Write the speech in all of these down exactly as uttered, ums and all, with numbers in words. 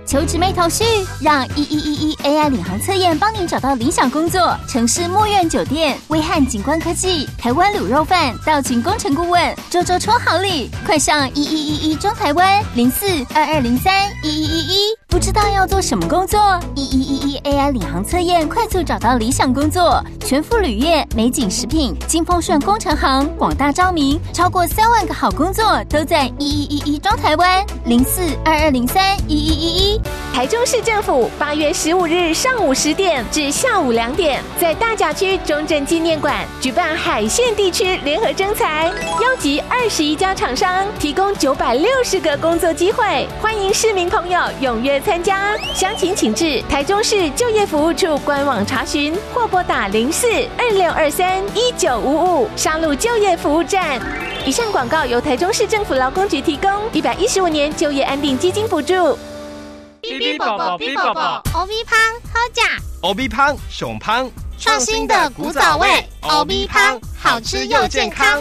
求职没头绪，让一一一一 A I 领航测验帮您找到理想工作。城市墨苑酒店、威汉景观科技、台湾卤肉饭、道群工程顾问，周周抽好礼，快上一一一一中台湾零四二二零三一一一一。不知道要做什么工作？一一一一 A I 领航测验快速找到理想工作，全副旅业、美景食品、金丰顺工程行广大招名，超过三万个好工作都在一一一一中台湾零四二二零三一一一一。 台中市政府八月十五日上午十点至下午两点，在大甲区中正纪念馆举办海线地区联合征才，邀集二十一家厂商，提供九百六十个工作机会，欢迎市民朋友踊跃参加。详情请至台中市就业服务处官网查询，或拨打零四二六二三一九五五沙鹿就业服务站。以上广告由台中市政府劳工局提供，一百一十五年就业安定基金补助。 哔哔宝宝，哔宝宝 ，O V 胖好假 ，O B 胖熊胖， 创新的古早味 ，O V 胖好吃又健康。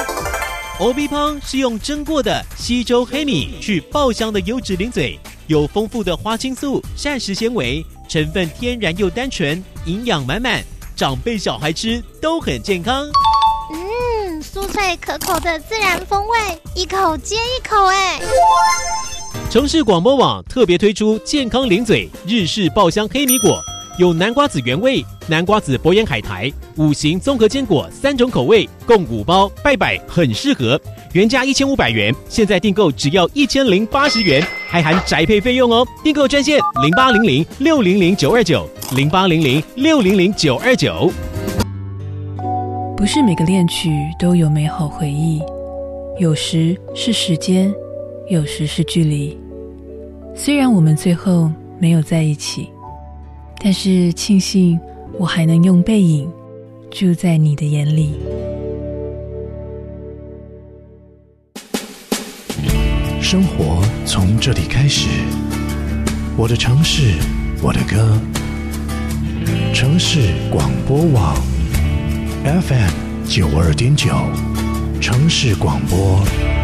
O B 胖是用蒸过的西周黑米去爆香的优质零嘴，有丰富的花青素、膳食纤维，成分天然又单纯，营养满满，长辈小孩吃都很健康。 嗯，酥脆可口的自然风味，一口接一口哎。 城市广播网特别推出健康零嘴日式爆香黑米果，有南瓜子原味、南瓜子薄盐海苔、五行综合坚果三种口味，共五包，拜拜很适合。原价一千五百元，现在订购只要一千零八十元，还含宅配费用哦。订购专线零八零零六零零九二九零八零零六零零九二九。 不是每个恋曲都有美好回忆，有时是时间，有时是距离。虽然我们最后没有在一起，但是庆幸我还能用背影住在你的眼里。 生活从这里开始，我的城市，我的歌。城市广播网 F M 九二点九，城市广播。